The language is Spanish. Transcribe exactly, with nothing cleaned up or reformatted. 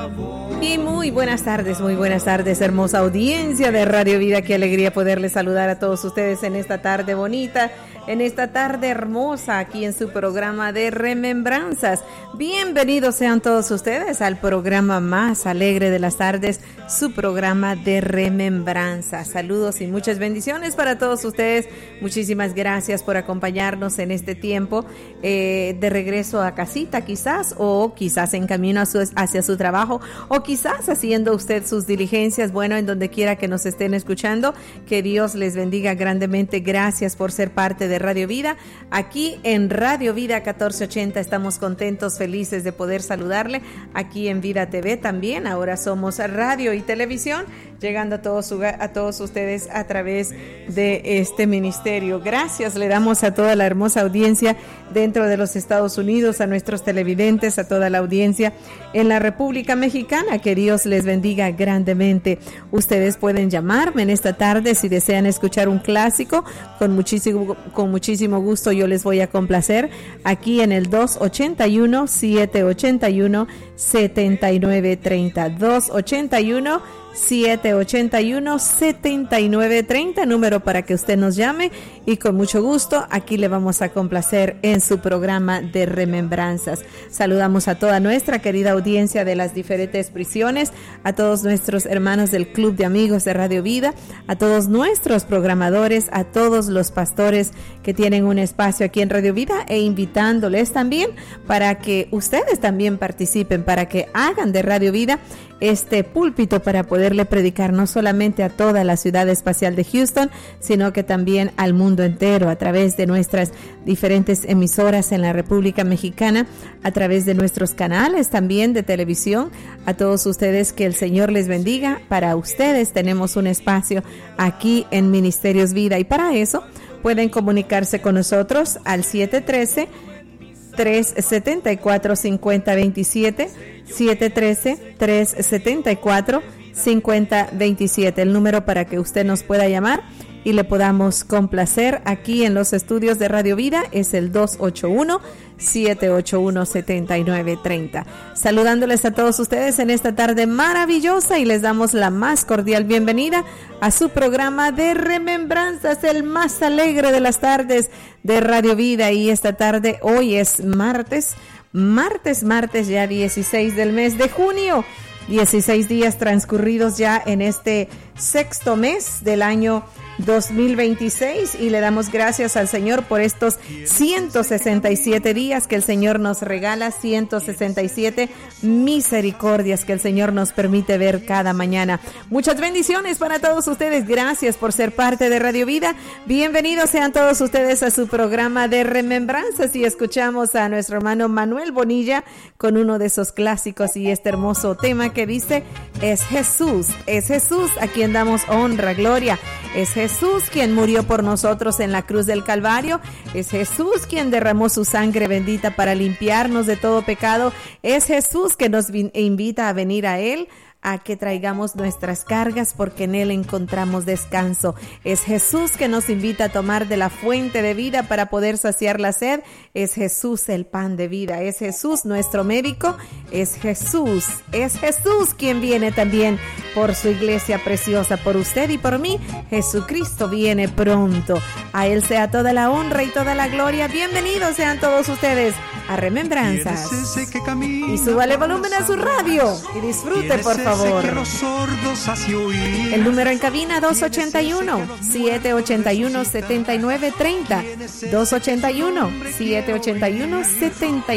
Y muy buenas tardes, muy buenas tardes, hermosa audiencia de Radio Vida. Qué alegría poderles saludar a todos ustedes en esta tarde bonita, en esta tarde hermosa, aquí en su programa de Remembranzas. Bienvenidos sean todos ustedes al programa más alegre de las tardes, su programa de Remembranzas. Saludos y muchas bendiciones para todos ustedes. Muchísimas gracias por acompañarnos en este tiempo eh, de regreso a casita quizás, o quizás en camino a su, hacia su trabajo, o quizás haciendo usted sus diligencias. Bueno, en donde quiera que nos estén escuchando, que Dios les bendiga grandemente. Gracias por ser parte de Radio Vida. Aquí en Radio Vida catorce ochenta estamos contentos, felices de poder saludarle. Aquí en Vida T V también, ahora somos radio y televisión, llegando a todos, a todos ustedes a través de este ministerio. Gracias le damos a toda la hermosa audiencia dentro de los Estados Unidos, a nuestros televidentes, a toda la audiencia en la República Mexicana. Que Dios les bendiga grandemente. Ustedes pueden llamarme en esta tarde si desean escuchar un clásico. Con muchísimo, con muchísimo gusto yo les voy a complacer aquí en el dos ochenta y uno, siete ochenta y uno, setenta y nueve treinta. dos ochenta y uno, siete ochenta y uno, setenta y nueve treinta, número para que usted nos llame, y con mucho gusto aquí le vamos a complacer en su programa de Remembranzas. Saludamos a toda nuestra querida audiencia de las diferentes prisiones, a todos nuestros hermanos del Club de Amigos de Radio Vida, a todos nuestros programadores, a todos los pastores que tienen un espacio aquí en Radio Vida, e invitándoles también para que ustedes también participen, para que hagan de Radio Vida este púlpito para poderle predicar no solamente a toda la ciudad espacial de Houston, sino que también al mundo entero, a través de nuestras diferentes emisoras en la República Mexicana, a través de nuestros canales también de televisión. A todos ustedes, que el Señor les bendiga. Para ustedes tenemos un espacio aquí en Ministerios Vida, y para eso pueden comunicarse con nosotros al siete uno tres, tres siete cuatro, cinco cero dos siete, siete uno tres, tres siete cuatro, cinco cero dos siete, el número para que usted nos pueda llamar y le podamos complacer aquí en los estudios de Radio Vida. Es el dos ocho uno, siete ocho uno, siete nueve tres cero. Saludándoles a todos ustedes en esta tarde maravillosa, y les damos la más cordial bienvenida a su programa de Remembranzas, el más alegre de las tardes de Radio Vida. Y esta tarde, hoy es martes, martes, martes ya dieciséis del mes de junio, dieciséis días transcurridos ya en este sexto mes del año dos mil veintiséis, y le damos gracias al Señor por estos ciento sesenta y siete días que el Señor nos regala, ciento sesenta y siete misericordias que el Señor nos permite ver cada mañana. Muchas bendiciones para todos ustedes. Gracias por ser parte de Radio Vida. Bienvenidos sean todos ustedes a su programa de Remembranzas, y escuchamos a nuestro hermano Manuel Bonilla con uno de esos clásicos y este hermoso tema que dice: es Jesús, es Jesús a quien damos honra, gloria. Es Jesús quien murió por nosotros en la cruz del Calvario. Es Jesús quien derramó su sangre bendita para limpiarnos de todo pecado. Es Jesús que nos invita a venir a Él, a que traigamos nuestras cargas, porque en Él encontramos descanso. Es Jesús que nos invita a tomar de la fuente de vida para poder saciar la sed. Es Jesús el pan de vida. Es Jesús nuestro médico. Es Jesús, es Jesús quien viene también por su iglesia preciosa, por usted y por mí. Jesucristo viene pronto. A Él sea toda la honra y toda la gloria. Bienvenidos sean todos ustedes a Remembranzas. Y súbale volumen a su radio y disfrute, por favor. El número en cabina dos ochenta y uno, siete ochenta y uno, setenta y nueve treinta. dos ochenta y uno, siete ochenta y uno, setenta y nueve treinta.